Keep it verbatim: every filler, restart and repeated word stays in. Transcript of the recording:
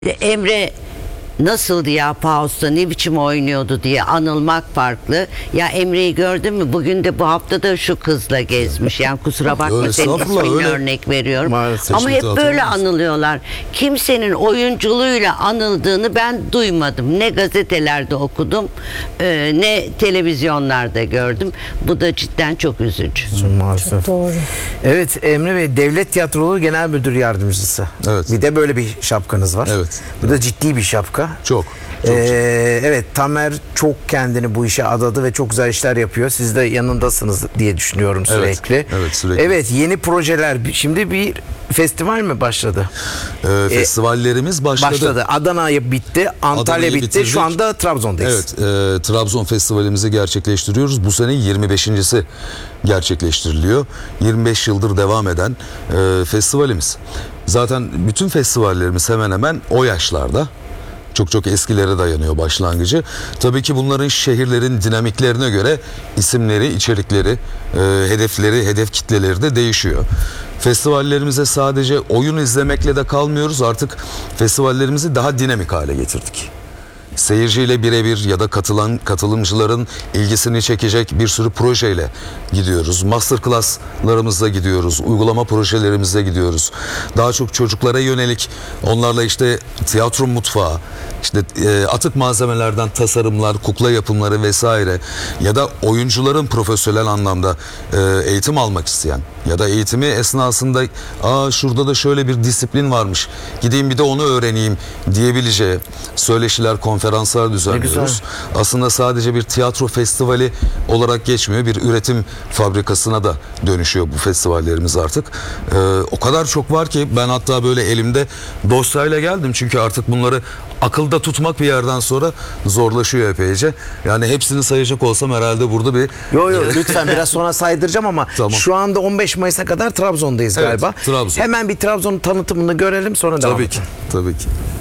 Emre nasıldı ya Faust'ta, ne biçim oynuyordu diye anılmak farklı. Ya Emre'yi gördün mü? Bugün de bu hafta da şu kızla gezmiş. Yani kusura bakma Öyle, senin estağfurullah, ismini öyle. örnek veriyorum. Maalesef. Ama hep Şimdi böyle hatırlamıyorsun. anılıyorlar. Kimsenin oyunculuğuyla anıldığını ben duymadım. Ne gazetelerde okudum, e, ne televizyonlarda gördüm. Bu da cidden çok üzücü. Maalesef. Doğru. Evet Emre Bey, Devlet Tiyatroları Genel Müdür Yardımcısı. Evet. Bir de böyle bir şapkanız var. Evet. Bu da ciddi bir şapka. Çok. çok Ee, evet, Tamer çok kendini bu işe adadı ve çok güzel işler yapıyor. Siz de yanındasınız diye düşünüyorum Evet, sürekli. evet, sürekli. Evet, yeni projeler. Şimdi bir festival mi başladı? Ee, festivallerimiz başladı. Başladı. Adana bitti, Antalya Adana'yı bitti. bitirdik. Şu anda Trabzon'dayız. Evet, e, Trabzon Festivalimizi gerçekleştiriyoruz. Bu sene yirmi beşincisi gerçekleştiriliyor. yirmi beş yıldır devam eden e, festivalimiz. Zaten bütün festivallerimiz hemen hemen o yaşlarda. Çok çok eskilere dayanıyor başlangıcı. Tabii ki bunların şehirlerin dinamiklerine göre isimleri, içerikleri, e, hedefleri, hedef kitleleri de değişiyor. Festivallerimize sadece oyun izlemekle de kalmıyoruz. Artık festivallerimizi daha dinamik hale getirdik. Seyirciyle birebir ya da katılan katılımcıların ilgisini çekecek bir sürü projeyle gidiyoruz. Masterclass'larımızla gidiyoruz. Uygulama projelerimizle gidiyoruz. Daha çok çocuklara yönelik, onlarla işte tiyatro mutfağı, işte e, atık malzemelerden tasarımlar, kukla yapımları vesaire ya da oyuncuların profesyonel anlamda e, eğitim almak isteyen ya da eğitimi esnasında aa şurada da şöyle bir disiplin varmış, gideyim bir de onu öğreneyim diyebileceği söyleşiler, konferanslar düzenliyoruz. Aslında sadece bir tiyatro festivali olarak geçmiyor, bir üretim fabrikasına da dönüşüyor bu festivallerimiz artık. Ee, o kadar çok var ki ben hatta böyle elimde dosyayla geldim, çünkü artık bunları akılda tutmak bir yerden sonra zorlaşıyor epeyce. Yani hepsini sayacak olsam herhalde burada bir... Yo yo lütfen biraz sonra saydıracağım ama Tamam. şu anda on beş Mayıs'a kadar Trabzon'dayız Evet, galiba. Trabzon. Hemen bir Trabzon'un tanıtımını görelim, sonra devam Tabii edelim. ki, tabii ki.